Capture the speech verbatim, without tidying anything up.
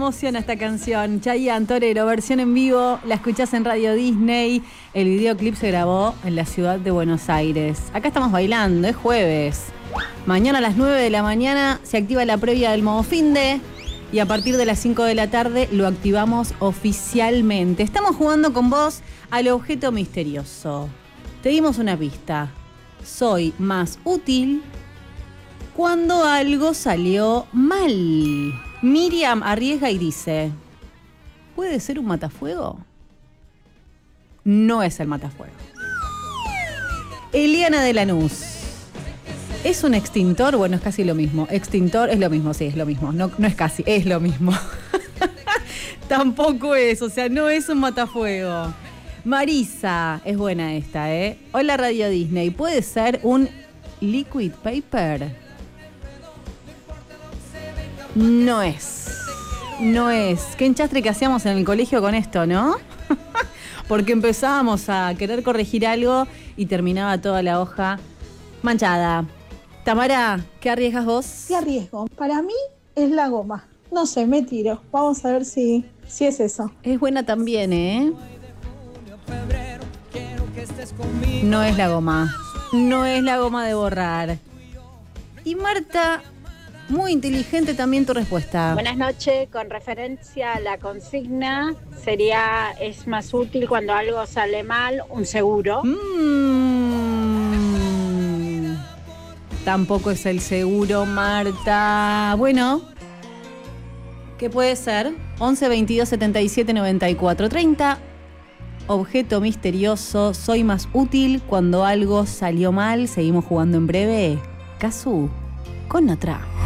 emociona esta canción. Chayanne, Torero, versión en vivo. La escuchás en Radio Disney. El videoclip se grabó en la ciudad de Buenos Aires. Acá estamos bailando, es jueves. Mañana a las nueve de la mañana se activa la previa del modo finde. Y a partir de las cinco de la tarde lo activamos oficialmente. Estamos jugando con vos al objeto misterioso. Te dimos una pista. Soy más útil cuando algo salió mal. Miriam arriesga y dice: ¿puede ser un matafuego? No es el matafuego. Eliana de Lanús: ¿es un extintor? Bueno, es casi lo mismo. Extintor es lo mismo, sí, es lo mismo. No, no es casi, es lo mismo. Tampoco es, o sea, no es un matafuego. Marisa, es buena esta, ¿eh? Hola Radio Disney, ¿puede ser un liquid paper? No es. No es. Qué enchastre que hacíamos en el colegio con esto, ¿no? Porque empezábamos a querer corregir algo y terminaba toda la hoja manchada. Tamara, ¿qué arriesgas vos? ¿Qué arriesgo? Para mí es la goma. No sé, me tiro. Vamos a ver si, si es eso. Es buena también, ¿eh? No es la goma. No es la goma de borrar. Y Marta, muy inteligente también tu respuesta. Buenas noches. Con referencia a la consigna, sería: es más útil cuando algo sale mal, un seguro. Mm. Tampoco es el seguro, Marta. Bueno, ¿qué puede ser? once veintidós setenta y siete noventa y cuatro treinta. Objeto misterioso. Soy más útil cuando algo salió mal. Seguimos jugando en breve. Cazú con otra.